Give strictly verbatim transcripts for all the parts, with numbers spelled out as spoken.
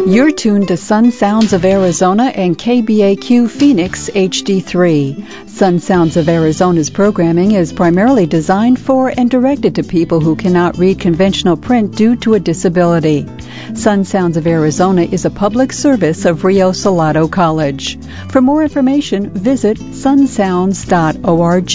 You're tuned to Sun Sounds of Arizona and K B A Q Phoenix H D three. Sun Sounds of Arizona's programming is primarily designed for and directed to people who cannot read conventional print due to a disability. Sun Sounds of Arizona is a public service of Rio Salado College. For more information, visit sun sounds dot org.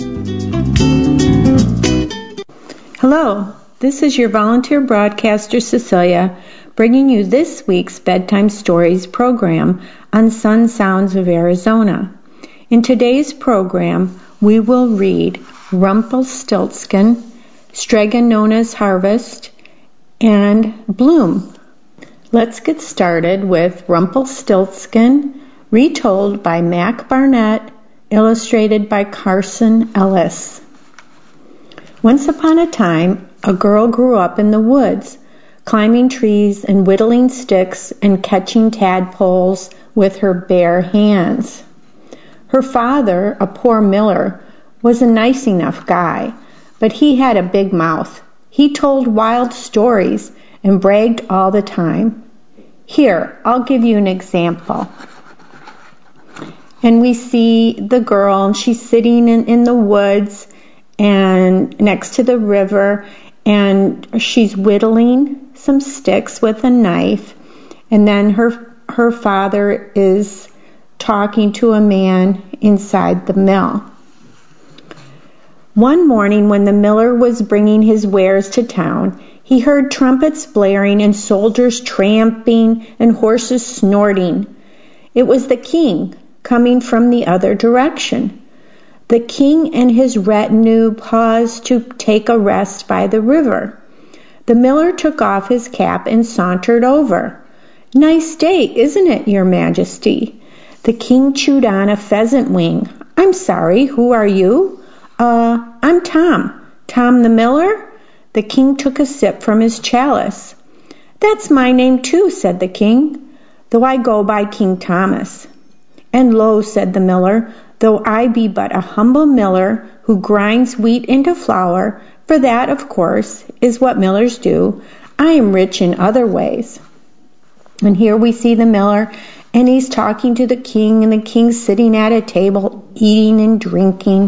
Hello, this is your volunteer broadcaster Cecilia, bringing you this week's Bedtime Stories program on Sun Sounds of Arizona. In today's program, we will read Rumpelstiltskin, Strega-Nona's Harvest, and Bloom. Let's get started with Rumpelstiltskin, retold by Mac Barnett, illustrated by Carson Ellis. Once upon a time, a girl grew up in the woods, climbing trees and whittling sticks and catching tadpoles with her bare hands. Her father, a poor miller, was a nice enough guy, but he had a big mouth. He told wild stories and bragged all the time. Here, I'll give you an example. And we see the girl, and she's sitting in, in the woods and next to the river, and she's whittling some sticks with a knife, and then her her father is talking to a man inside the mill. One morning when the miller was bringing his wares to town, he heard trumpets blaring and soldiers tramping and horses snorting. It was the king coming from the other direction. The king and his retinue paused to take a rest by the river. The miller took off his cap and sauntered over. "Nice day, isn't it, your majesty?" The king chewed on a pheasant wing. "I'm sorry, who are you?" Uh, I'm Tom. Tom the miller?" The king took a sip from his chalice. "That's my name too," said the king, "though I go by King Thomas." "And lo," said the miller, "though I be but a humble miller who grinds wheat into flour, for that, of course, is what millers do, I am rich in other ways." And here we see the miller, and he's talking to the king, and the king's sitting at a table, eating and drinking.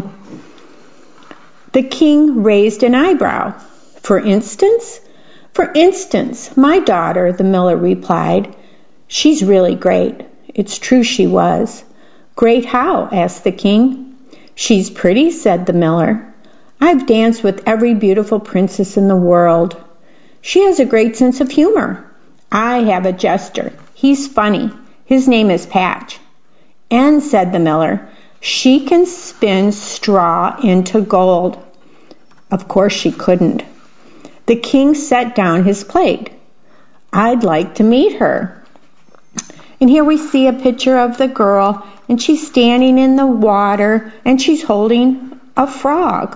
The king raised an eyebrow. "For instance?" "For instance, my daughter," the miller replied. "She's really great." It's true she was. "Great how?" asked the king. "She's pretty," said the miller. "I've danced with every beautiful princess in the world." "She has a great sense of humor." "I have a jester. He's funny. His name is Patch." "And," said the miller, "she can spin straw into gold." Of course she couldn't. The king set down his plate. "I'd like to meet her." And here we see a picture of the girl, and she's standing in the water, and she's holding a frog.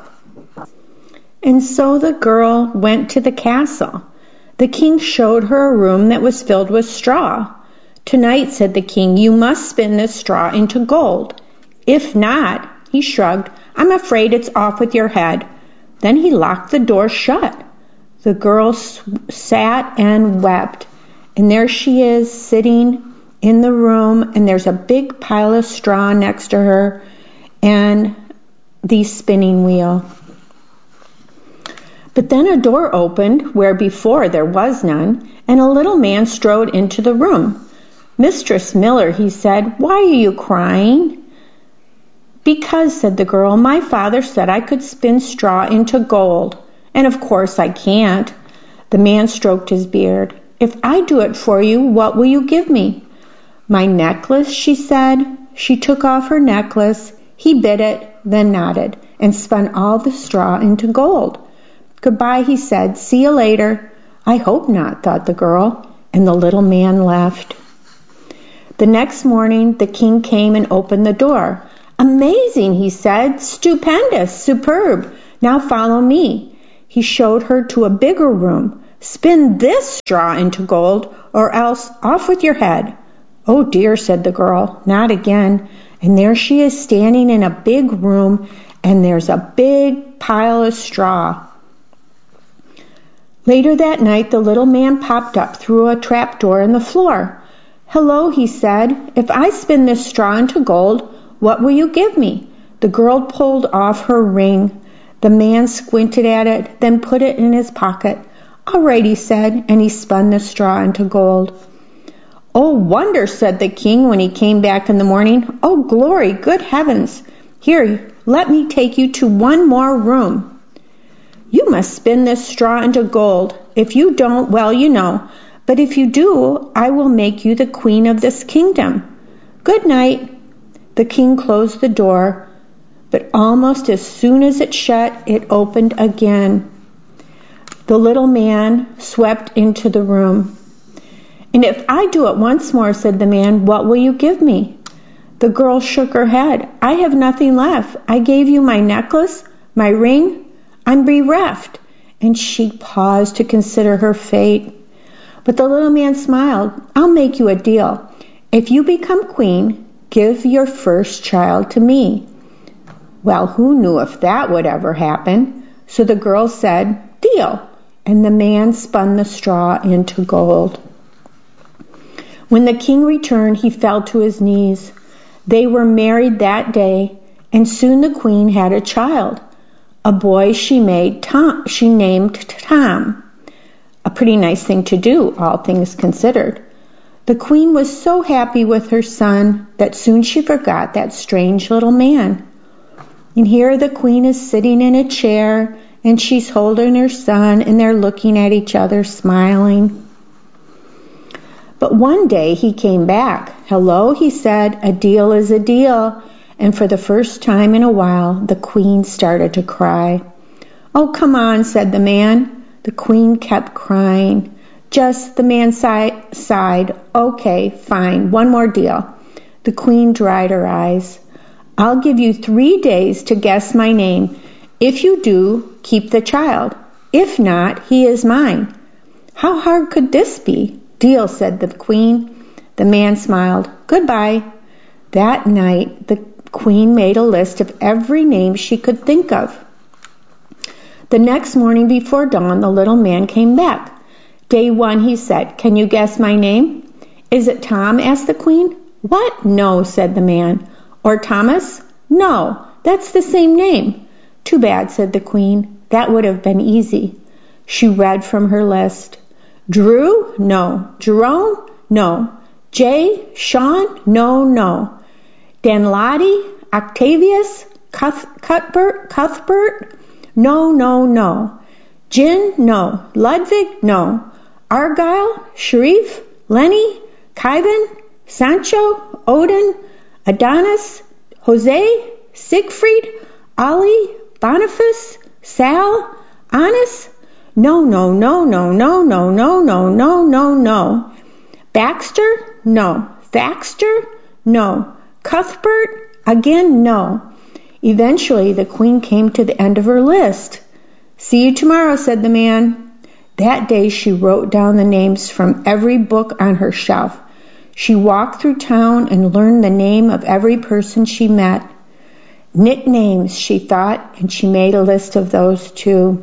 And so the girl went to the castle. The king showed her a room that was filled with straw. "Tonight," said the king, "you must spin this straw into gold. If not," he shrugged, "I'm afraid it's off with your head." Then he locked the door shut. The girl sat and wept, and there she is sitting in the room, and there's a big pile of straw next to her and the spinning wheel. But then a door opened where before there was none, and a little man strode into the room. "Mistress Miller," he said, "why are you crying?" "Because," said the girl, "my father said I could spin straw into gold, and of course I can't." The man stroked his beard. "If I do it for you, what will you give me?" "My necklace," she said. She took off her necklace. He bit it, then nodded, and spun all the straw into gold. "Goodbye," he said. "See you later." "I hope not," thought the girl, and the little man left. The next morning, the king came and opened the door. "Amazing," he said. "Stupendous, superb. Now follow me." He showed her to a bigger room. "Spin this straw into gold, or else off with your head." "Oh dear," said the girl, "not again." And there she is standing in a big room, and there's a big pile of straw. Later that night, the little man popped up through a trapdoor in the floor. "Hello," he said. "If I spin this straw into gold, what will you give me?" The girl pulled off her ring. The man squinted at it, then put it in his pocket. "All right," he said, and he spun the straw into gold. "Oh, wonder," said the king when he came back in the morning. "Oh, glory, good heavens. Here, let me take you to one more room. You must spin this straw into gold. If you don't, well, you know. But if you do, I will make you the queen of this kingdom. Good night." The king closed the door, but almost as soon as it shut, it opened again. The little man swept into the room. "And if I do it once more," said the man, "what will you give me?" The girl shook her head. "I have nothing left. I gave you my necklace, my ring. I'm bereft." And she paused to consider her fate. But the little man smiled. "I'll make you a deal. If you become queen, give your first child to me." Well, who knew if that would ever happen? So the girl said, "Deal." And the man spun the straw into gold. When the king returned, he fell to his knees. They were married that day, and soon the queen had a child. A boy she made Tom, she named Tom. A pretty nice thing to do, all things considered. The queen was so happy with her son that soon she forgot that strange little man. And here the queen is sitting in a chair, and she's holding her son, and they're looking at each other, smiling. But one day he came back. "Hello," he said, "a deal is a deal." And for the first time in a while, the queen started to cry. "Oh, come on," said the man. The queen kept crying. Just the man sigh- sighed. "Okay, fine, one more deal." The queen dried her eyes. "I'll give you three days to guess my name. If you do, keep the child. If not, he is mine." "How hard could this be?" "Deal," said the queen. The man smiled. "Goodbye." That night, the queen made a list of every name she could think of. The next morning before dawn, the little man came back. "Day one," he said. "Can you guess my name?" "Is it Tom?" asked the queen. "What? No," said the man. "Or Thomas?" "No, that's the same name." "Too bad," said the queen. "That would have been easy." She read from her list. "Drew? No. Jerome? No. Jay? Sean? No, no. Danladi? Octavius? Cuth- Cuthbert? Cuthbert? No, no, no. Jin? No. Ludwig? No. Argyle? Sharif? Lenny? Kaiban? Sancho? Odin? Adonis? Jose? Siegfried? Ali? Boniface? Sal? Honest? No, no, no, no, no, no, no, no, no, no, no. Baxter? No. Thaxter? No. Cuthbert? Again, no. Eventually, the queen came to the end of her list. "See you tomorrow," said the man. That day, she wrote down the names from every book on her shelf. She walked through town and learned the name of every person she met. Nicknames, she thought, and she made a list of those too.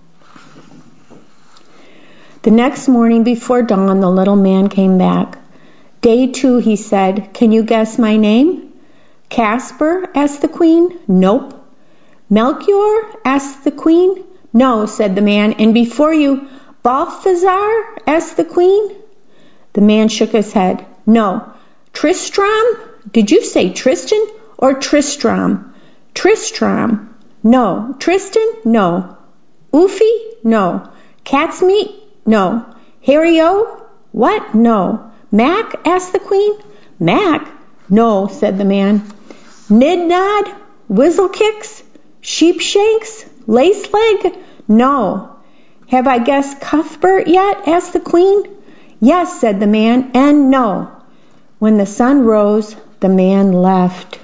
The next morning before dawn, the little man came back. "Day two," he said. "Can you guess my name?" "Casper?" asked the queen. "Nope." "Melchior?" asked the queen. "No," said the man. "And before you, Balthazar?" asked the queen. The man shook his head. "No." "Tristram? Did you say Tristan or Tristram?" "Tristram." "No." "Tristan?" "No." "Oofy?" "No." "Cat's meat?" "No." "Harry-o?" "What?" "No." "Mac?" asked the queen. "Mac?" "No," said the man. "Nidnod? Whizzlekicks? Sheepshanks? Laceleg?" "No." "Have I guessed Cuthbert yet?" asked the queen. "Yes," said the man, "and no." When the sun rose, the man left.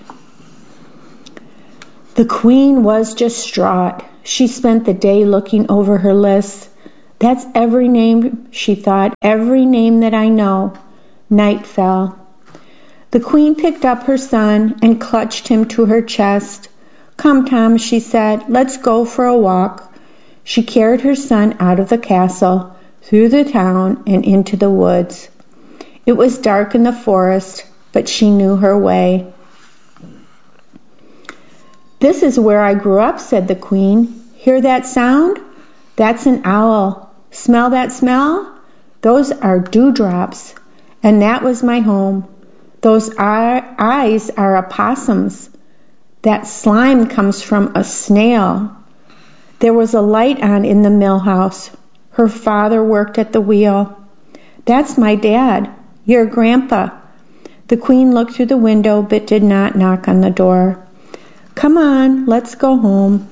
The queen was distraught. She spent the day looking over her list. "That's every name," she thought, "every name that I know." Night fell. The queen picked up her son and clutched him to her chest. "Come, Tom," she said, "let's go for a walk." She carried her son out of the castle, through the town, and into the woods. It was dark in the forest, but she knew her way. "This is where I grew up," said the queen. "Hear that sound? That's an owl. Smell that smell? Those are dewdrops. And that was my home. Those eyes are opossums. That slime comes from a snail. There was a light on in the mill house. Her father worked at the wheel. That's my dad, your grandpa." The queen looked through the window but did not knock on the door. "Come on, let's go home."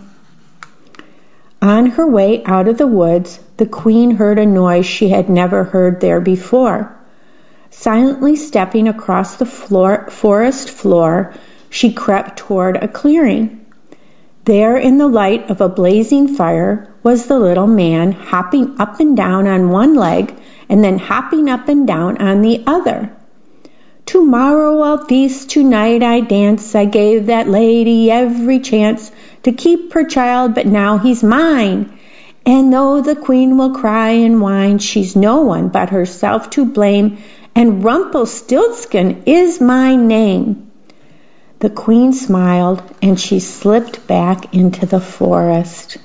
On her way out of the woods, the queen heard a noise she had never heard there before. Silently stepping across the floor, forest floor, she crept toward a clearing. There, in the light of a blazing fire, was the little man, hopping up and down on one leg and then hopping up and down on the other. "Tomorrow I'll feast, tonight I dance. I gave that lady every chance to keep her child, but now he's mine. And though the queen will cry and whine, she's no one but herself to blame, and Rumpelstiltskin is my name." The queen smiled, and she slipped back into the forest.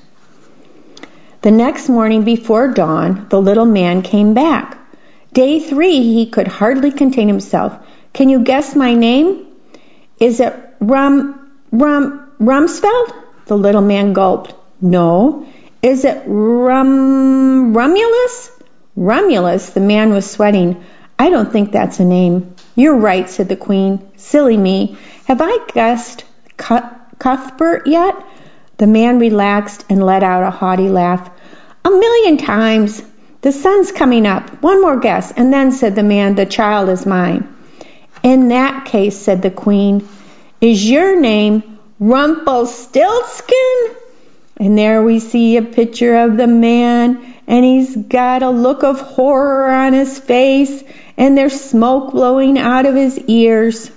The next morning before dawn, the little man came back. Day three, he could hardly contain himself. "Can you guess my name?" "Is it Rum, Rum, Rumsfeld?" The little man gulped. "No." "Is it Rum, Rumulus?" "Rumulus?" The man was sweating. "I don't think that's a name." "You're right," said the queen. "Silly me. Have I guessed Cuthbert yet?" The man relaxed and let out a haughty laugh. "A million times. The sun's coming up. One more guess." "And then," said the man, "the child is mine." "In that case," said the queen, "is your name Rumpelstiltskin?" And there we see a picture of the man, and he's got a look of horror on his face, and there's smoke blowing out of his ears.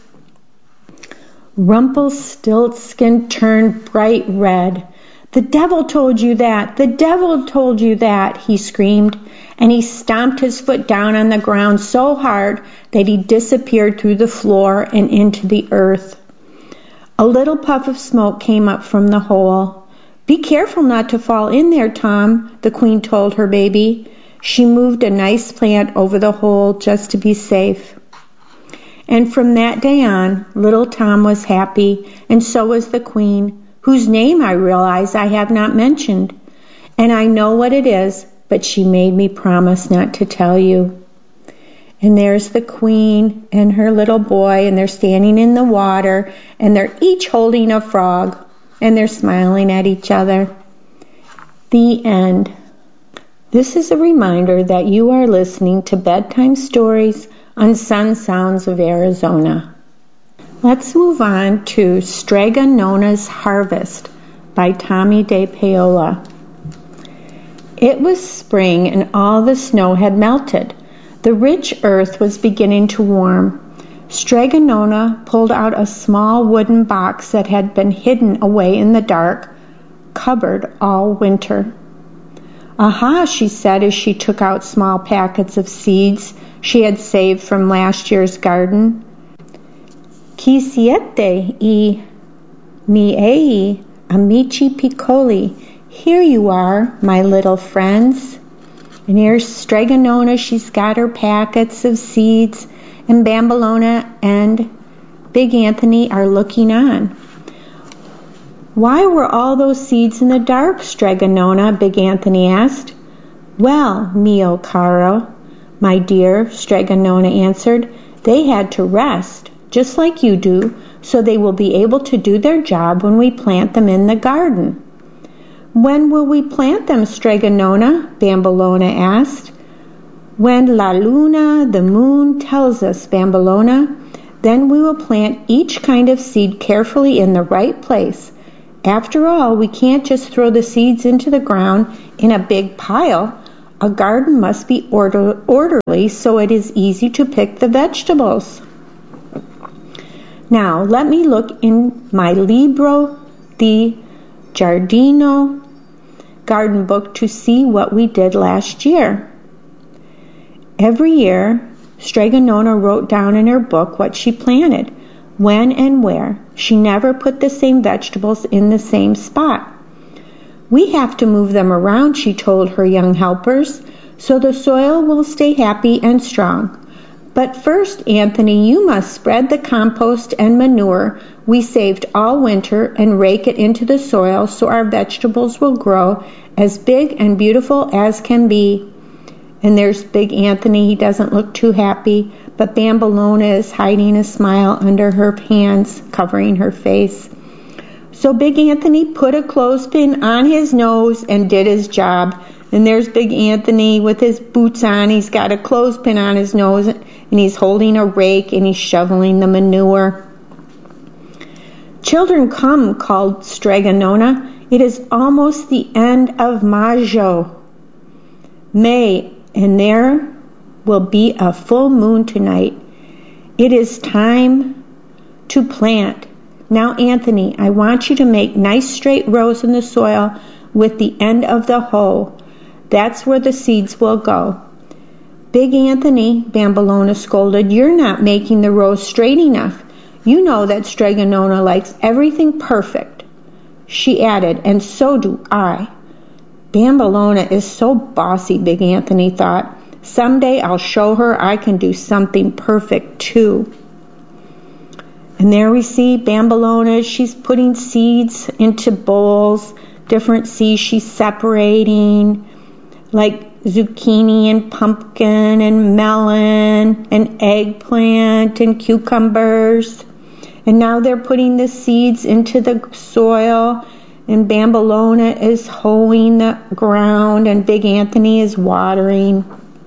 Rumpelstiltskin turned bright red. "The devil told you that! The devil told you that!" he screamed, and he stomped his foot down on the ground so hard that he disappeared through the floor and into the earth. A little puff of smoke came up from the hole. "Be careful not to fall in there, Tom," the queen told her baby. She moved a nice plant over the hole just to be safe. And from that day on, little Tom was happy, and so was the queen, whose name I realize I have not mentioned. And I know what it is, but she made me promise not to tell you. And there's the queen and her little boy, and they're standing in the water, and they're each holding a frog, and they're smiling at each other. The end. This is a reminder that you are listening to Bedtime Stories on Sun Sounds of Arizona. Let's move on to Strega Nona's Harvest by Tommy De Paola. It was spring and all the snow had melted. The rich earth was beginning to warm. Strega Nona pulled out a small wooden box that had been hidden away in the dark cupboard all winter. "Aha," she said as she took out small packets of seeds she had saved from last year's garden. "Chi siete I miei amici piccoli?" Here you are, my little friends. And here's Strega Nona. She's got her packets of seeds, and Bambolona and Big Anthony are looking on. "Why were all those seeds in the dark, Strega Nona?" Big Anthony asked. "Well, mio caro, my dear," Strega Nona answered, "they had to rest, just like you do, so they will be able to do their job when we plant them in the garden." "When will we plant them, Strega Nona?" Bambolona asked. "When La Luna, the moon, tells us, Bambolona. Then we will plant each kind of seed carefully in the right place. After all, we can't just throw the seeds into the ground in a big pile. A garden must be order- orderly so it is easy to pick the vegetables. Now, let me look in my Libro di Giardino. garden book to see what we did last year. Every year, Strega Nona wrote down in her book what she planted, when and where. She never put the same vegetables in the same spot. We have to move them around, she told her young helpers, so the soil will stay happy and strong. But first, Anthony, you must spread the compost and manure we saved all winter and rake it into the soil so our vegetables will grow as big and beautiful as can be. And there's Big Anthony. He doesn't look too happy, but Bambolona is hiding a smile under her hands, covering her face. So Big Anthony put a clothespin on his nose and did his job. And there's Big Anthony with his boots on. He's got a clothespin on his nose, and he's holding a rake, and he's shoveling the manure. Children, come, called Strega Nona. It is almost the end of Majo, May, and there will be a full moon tonight. It is time to plant. Now, Anthony, I want you to make nice straight rows in the soil with the end of the hoe. That's where the seeds will go. Big Anthony, Bambolona scolded, you're not making the rows straight enough. You know that Strega Nona likes everything perfect. She added, and so do I. Bambolona is so bossy, Big Anthony thought. Someday I'll show her I can do something perfect too. And there we see Bambolona. She's putting seeds into bowls, different seeds she's separating, like zucchini and pumpkin and melon and eggplant and cucumbers. And now they're putting the seeds into the soil, and Bambolona is hoeing the ground, and Big Anthony is watering.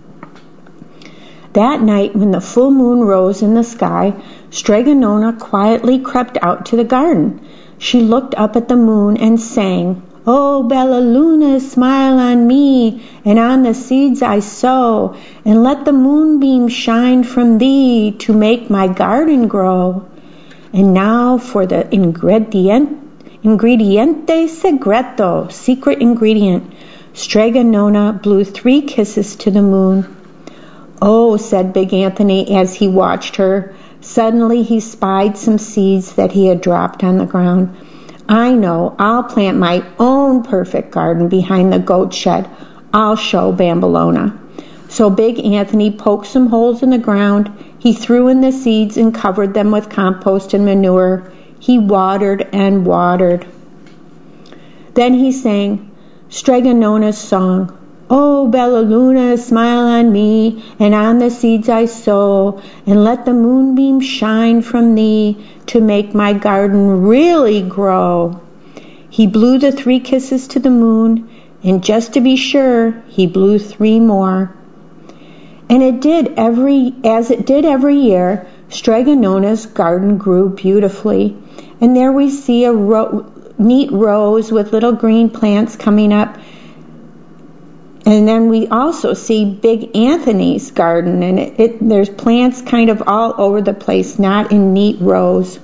That night, when the full moon rose in the sky, Strega Nona quietly crept out to the garden. She looked up at the moon and sang, Oh, Bella Luna, smile on me, and on the seeds I sow, and let the moonbeam shine from thee to make my garden grow. And now for the ingredient, ingrediente secreto, secret ingredient. Strega Nona blew three kisses to the moon. Oh, said Big Anthony as he watched her. Suddenly he spied some seeds that he had dropped on the ground. I know, I'll plant my own perfect garden behind the goat shed. I'll show Bambolona. So Big Anthony poked some holes in the ground. He threw in the seeds and covered them with compost and manure. He watered and watered. Then he sang Strega Nona's song. Oh, Bella Luna, smile on me, and on the seeds I sow, and let the moonbeam shine from thee to make my garden really grow. He blew the three kisses to the moon, and just to be sure, he blew three more. And it did every, as it did every year, Strega Nona's garden grew beautifully. And there we see a ro- neat rows with little green plants coming up. And then we also see Big Anthony's garden, and it, it, there's plants kind of all over the place, not in neat rows.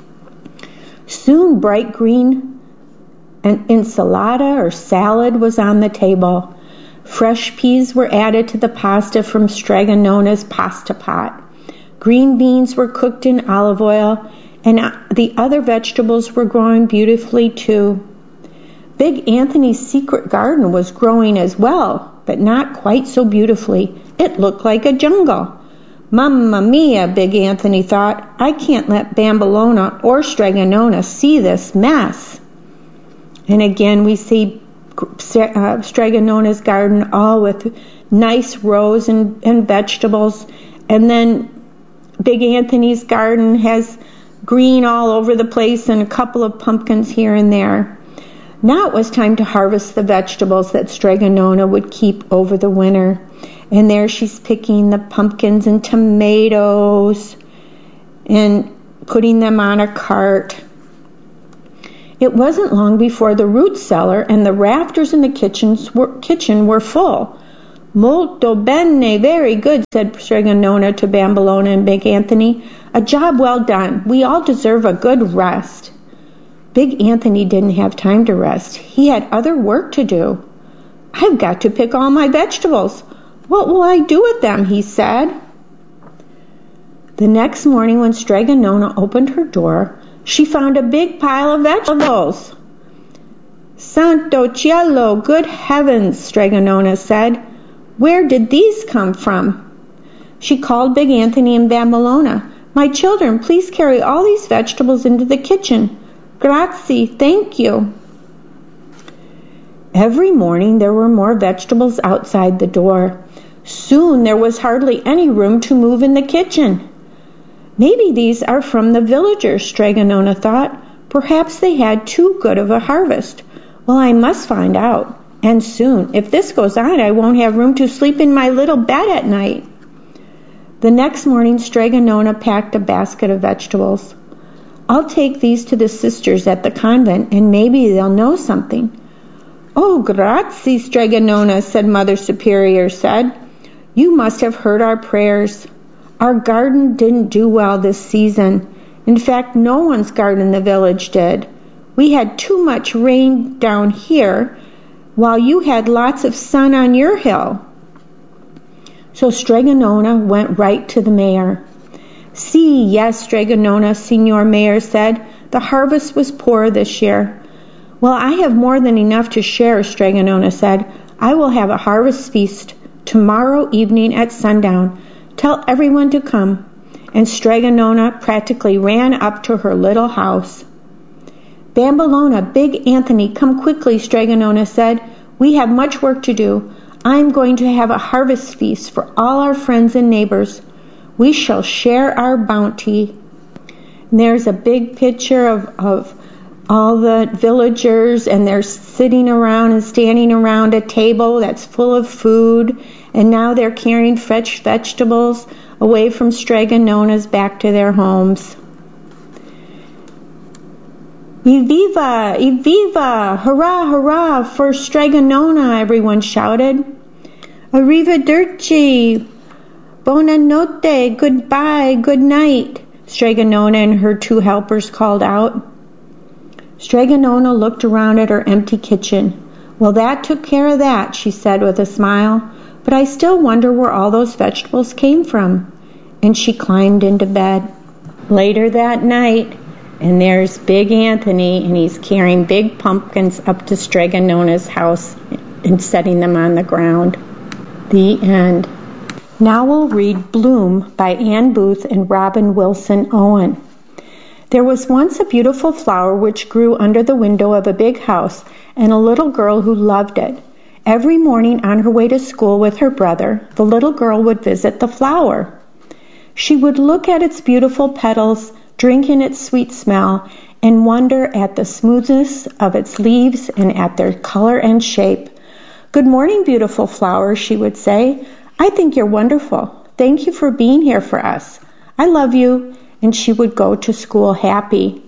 Soon bright green an ensalada or salad was on the table. Fresh peas were added to the pasta from Strega Nona's pasta pot. Green beans were cooked in olive oil, and the other vegetables were growing beautifully too. Big Anthony's secret garden was growing as well, but not quite so beautifully. It looked like a jungle. Mamma mia, Big Anthony thought, I can't let Bambolona or Strega Nona see this mess. And again we see uh, Strega Nona's garden all with nice rows and, and vegetables. And then Big Anthony's garden has green all over the place and a couple of pumpkins here and there. Now it was time to harvest the vegetables that Strega Nona would keep over the winter. And there she's picking the pumpkins and tomatoes and putting them on a cart. It wasn't long before the root cellar and the rafters in the kitchens were, kitchen were full. Molto bene, very good, said Strega Nona to Bambolona and Big Anthony. A job well done. We all deserve a good rest. Big Anthony didn't have time to rest. He had other work to do. "I've got to pick all my vegetables. What will I do with them?" he said. The next morning when Strega Nona opened her door, she found a big pile of vegetables. "Santo cielo, good heavens," Strega Nona said. "Where did these come from?" She called Big Anthony and Bambolona. "My children, please carry all these vegetables into the kitchen. Grazie, thank you." Every morning there were more vegetables outside the door. Soon there was hardly any room to move in the kitchen. Maybe these are from the villagers, Strega Nona thought. Perhaps they had too good of a harvest. Well, I must find out. And soon. If this goes on, I won't have room to sleep in my little bed at night. The next morning, Strega Nona packed a basket of vegetables. "I'll take these to the sisters at the convent, and maybe they'll know something." "Oh, grazie, Strega Nona," said Mother Superior said. "You must have heard our prayers. Our garden didn't do well this season. In fact, no one's garden in the village did. We had too much rain down here, while you had lots of sun on your hill." So Strega Nona went right to the mayor. "See, yes, Strega Nona," Signor Mayor said. "The harvest was poor this year." "Well, I have more than enough to share," Strega Nona said. "I will have a harvest feast tomorrow evening at sundown. Tell everyone to come." And Strega Nona practically ran up to her little house. "Bambolona, Big Anthony, come quickly," Strega Nona said. "We have much work to do. I'm going to have a harvest feast for all our friends and neighbors. We shall share our bounty." And there's a big picture of, of all the villagers, and they're sitting around and standing around a table that's full of food, and now they're carrying fresh vegetables away from Strega Nona's back to their homes. "Evviva! Evviva! Hurrah! Hurrah! For Strega Nona!" everyone shouted. "Arrivederci! Buonanotte! Goodbye! Good night!" Strega Nona and her two helpers called out. Strega Nona looked around at her empty kitchen. "Well, that took care of that," she said with a smile. "But I still wonder where all those vegetables came from." And she climbed into bed. Later that night, and there's Big Anthony, and he's carrying big pumpkins up to Strega Nona's house and setting them on the ground. The end. Now we'll read Bloom by Anne Booth and Robin Wilson Owen. There was once a beautiful flower which grew under the window of a big house, and a little girl who loved it. Every morning on her way to school with her brother, the little girl would visit the flower. She would look at its beautiful petals, drink in its sweet smell, and wonder at the smoothness of its leaves and at their color and shape. "Good morning, beautiful flower," she would say. "I think you're wonderful. Thank you for being here for us. I love you." And she would go to school happy.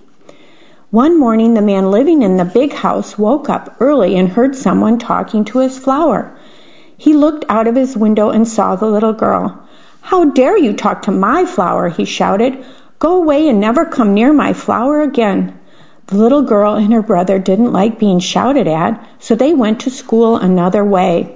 One morning, the man living in the big house woke up early and heard someone talking to his flower. He looked out of his window and saw the little girl. "How dare you talk to my flower?" he shouted. "Go away and never come near my flower again." The little girl and her brother didn't like being shouted at, so they went to school another way.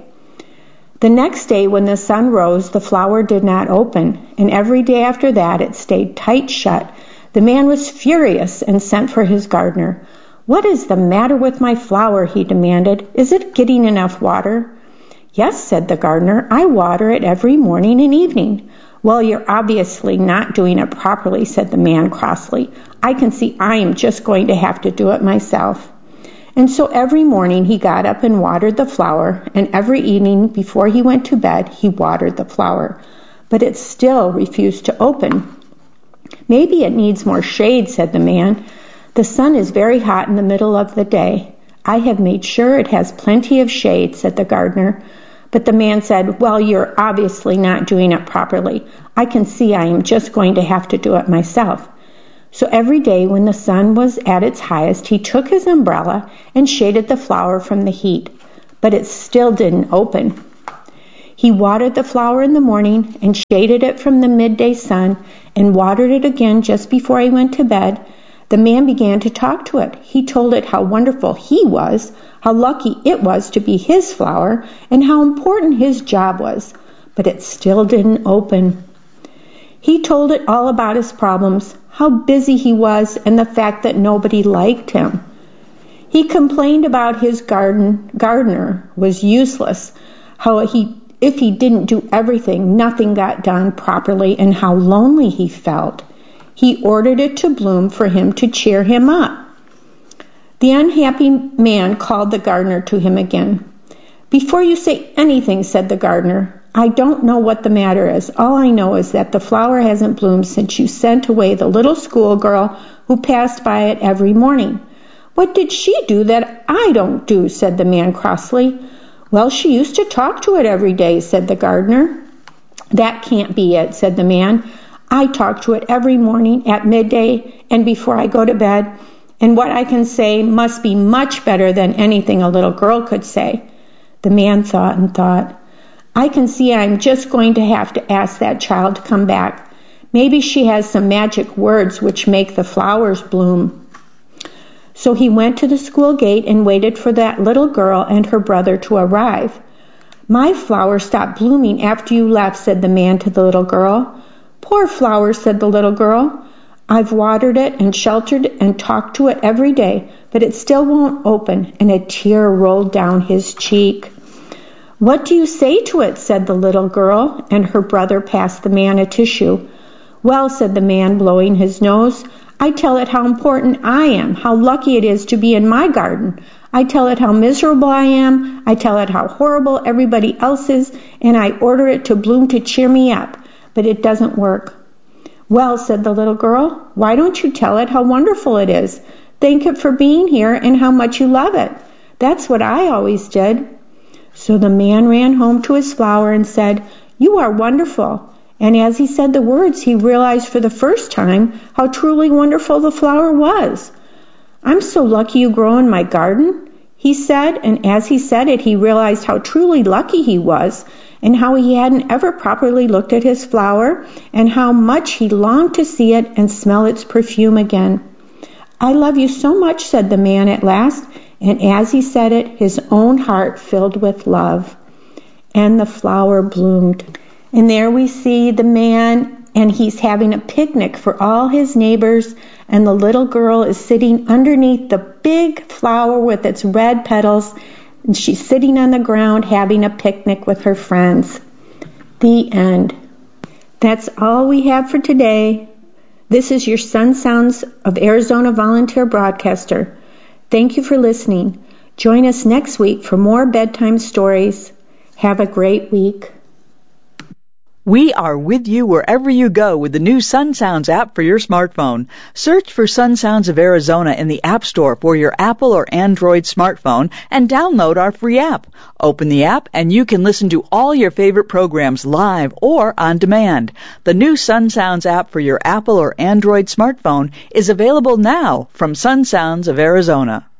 The next day when the sun rose, the flower did not open, and every day after that it stayed tight shut. The man was furious and sent for his gardener. "What is the matter with my flower?" he demanded. "Is it getting enough water?" "Yes," said the gardener. "I water it every morning and evening." "Well, you're obviously not doing it properly," said the man crossly. "I can see I am just going to have to do it myself." And so every morning he got up and watered the flower, and every evening before he went to bed he watered the flower. But it still refused to open. "Maybe it needs more shade," said the man. "The sun is very hot in the middle of the day." "I have made sure it has plenty of shade," said the gardener. But the man said, "Well, you're obviously not doing it properly. I can see I am just going to have to do it myself." So every day when the sun was at its highest, he took his umbrella and shaded the flower from the heat. But it still didn't open. He watered the flower in the morning and shaded it from the midday sun and watered it again just before he went to bed. The man began to talk to it. He told it how wonderful he was, how lucky it was to be his flower, and how important his job was. But it still didn't open. He told it all about his problems, how busy he was, and the fact that nobody liked him. He complained about his garden gardener was useless, how he if he didn't do everything, nothing got done properly, and how lonely he felt. He ordered it to bloom for him to cheer him up. The unhappy man called the gardener to him again. "Before you say anything," said the gardener, "I don't know what the matter is. All I know is that the flower hasn't bloomed since you sent away the little schoolgirl who passed by it every morning." "What did she do that I don't do?" said the man crossly. "Well, she used to talk to it every day," said the gardener. "That can't be it," said the man. "I talk to it every morning, at midday, and before I go to bed, and what I can say must be much better than anything a little girl could say." The man thought and thought, "I can see I'm just going to have to ask that child to come back. Maybe she has some magic words which make the flowers bloom." So he went to the school gate and waited for that little girl and her brother to arrive. "My flower stopped blooming after you left," said the man to the little girl. "Poor flower," said the little girl. "I've watered it and sheltered and talked to it every day, but it still won't open," and a tear rolled down his cheek. "What do you say to it?" said the little girl, and her brother passed the man a tissue. "Well," said the man, blowing his nose, "I tell it how important I am, how lucky it is to be in my garden. I tell it how miserable I am. I tell it how horrible everybody else is, and I order it to bloom to cheer me up. But it doesn't work." "Well," said the little girl, "why don't you tell it how wonderful it is? Thank it for being here and how much you love it. That's what I always did." So the man ran home to his flower and said, "You are wonderful." And as he said the words, he realized for the first time how truly wonderful the flower was. "I'm so lucky you grow in my garden," he said, and as he said it, he realized how truly lucky he was, and how he hadn't ever properly looked at his flower, and how much he longed to see it and smell its perfume again. "I love you so much," said the man at last, and as he said it, his own heart filled with love. And the flower bloomed. And there we see the man, and he's having a picnic for all his neighbors, and the little girl is sitting underneath the big flower with its red petals, and she's sitting on the ground having a picnic with her friends. The end. That's all we have for today. This is your Sun Sounds of Arizona volunteer broadcaster. Thank you for listening. Join us next week for more bedtime stories. Have a great week. We are with you wherever you go with the new Sun Sounds app for your smartphone. Search for Sun Sounds of Arizona in the App Store for your Apple or Android smartphone and download our free app. Open the app and you can listen to all your favorite programs live or on demand. The new Sun Sounds app for your Apple or Android smartphone is available now from Sun Sounds of Arizona.